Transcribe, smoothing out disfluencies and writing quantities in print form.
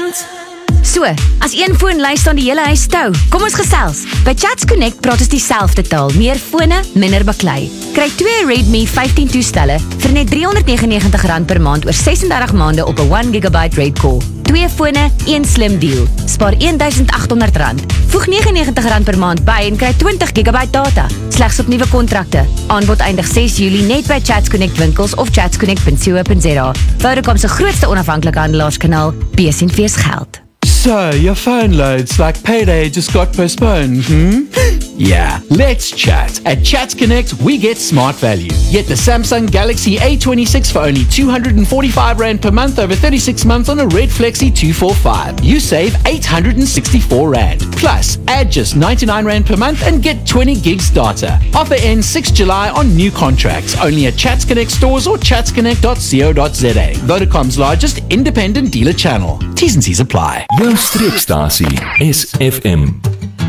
So, as een foon lei staan die hele huis stou. Kom ons gesels. By Chats Connect praat ons dieselfde taal. Meer fone, minder baklei. Kry 2 Redmi 15 toestelle vir net R399 per maand oor 36 maande op 'n 1 GB RAID-core. 2 fone, 1 slim deal. Spaar R1,800. Voeg R99 per maand by en kry 20 GB data. Slegs op nuwe kontrakte. Aanbod eindig 6 Julie net by Chats Connect winkels of chatsconnect.co.za. Vodacom se grootste onafhanklike handelaarskanaal. BSNV's geld. So, your phone loads like payday just got postponed, Yeah, let's chat. At Chats Connect, we get smart value. Get the Samsung Galaxy A26 for only R245 per month over 36 months on a Red Flexi 245. You save R864. Plus, add just R99 per month and get 20 gigs data. Offer ends 6 July on new contracts. Only at Chats Connect stores or chatsconnect.co.za. Vodacom's largest independent dealer channel. T's and C's apply. Jou streekstasie is FM.